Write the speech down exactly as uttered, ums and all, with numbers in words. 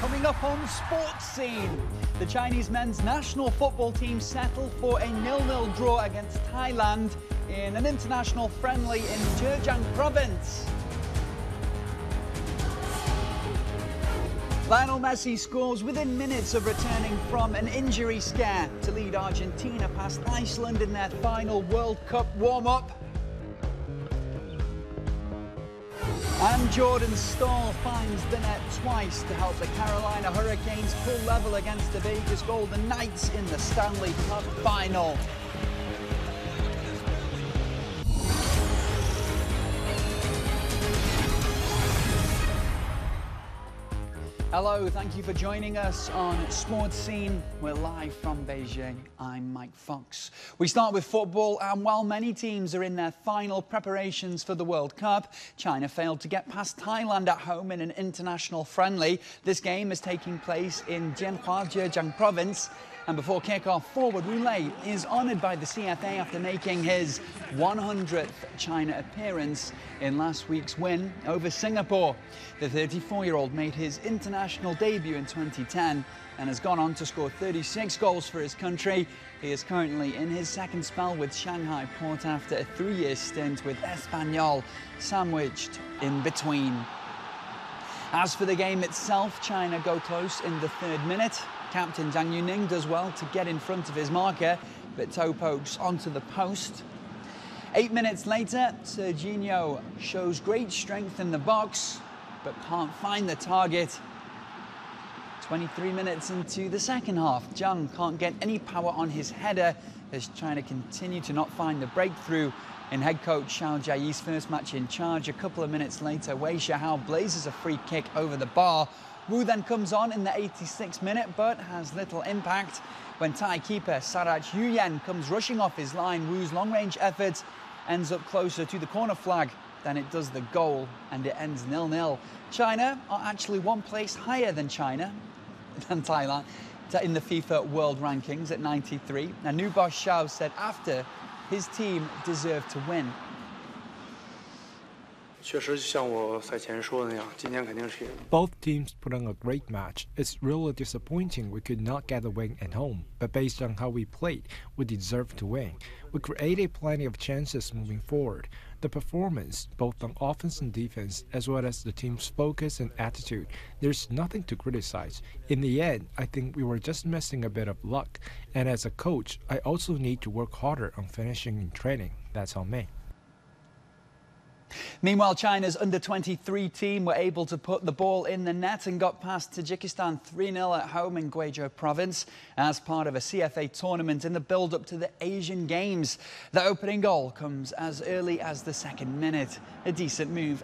coming up on Sports Scene. The Chinese men's national football team settled for a nil nil draw against Thailand in an international friendly in Zhejiang province. Lionel Messi scores within minutes of returning from an injury scare to lead Argentina past Iceland in their final World Cup warm-up. And Jordan Stahl finds the net twice to help the Carolina Hurricanes pull level against the Vegas Golden Knights in the Stanley Cup final. Hello, thank you for joining us on Sports Scene. We're live from Beijing. I'm Mike Fox. We start with football, and while many teams are in their final preparations for the World Cup, China failed to get past Thailand at home in an international friendly. This game is taking place in Jianhua, Zhejiang province. And before kick-off, forward Wu Lei is honoured by the C F A after making his one hundredth China appearance in last week's win over Singapore. The thirty-four-year-old made his international debut in twenty ten and has gone on to score thirty-six goals for his country. He is currently in his second spell with Shanghai Port after a three-year stint with Espanyol, sandwiched in between. As for the game itself, China go close in the third minute. Captain Zhang Yuning does well to get in front of his marker, but toe pokes onto the post. Eight minutes later, Serginho shows great strength in the box, but can't find the target. twenty-three minutes into the second half, Zhang can't get any power on his header as China continue to not find the breakthrough. In head coach Xiao Jiayi's first match in charge, a couple of minutes later, Wei Shihao blazes a free kick over the bar. Wu then comes on in the eighty-sixth minute, but has little impact. When Thai keeper Sarach Yuyen comes rushing off his line, Wu's long-range effort ends up closer to the corner flag than it does the goal, and it ends nil nil. China are actually one place higher than China, than Thailand, in the FIFA World Rankings at ninety-three. Now, new boss Xiao said after his team deserved to win. Both teams put on a great match. It's really disappointing we could not get a win at home, but based on how we played, we deserved to win. We created plenty of chances moving forward. The performance, both on offense and defense, as well as the team's focus and attitude, there's nothing to criticize. In the end, I think we were just missing a bit of luck. And as a coach, I also need to work harder on finishing in training. That's on me. Meanwhile, China's under twenty-three team were able to put the ball in the net and got past Tajikistan three nil at home in Guizhou province as part of a C F A tournament in the build-up to the Asian Games. The opening goal comes as early as the second minute. A decent move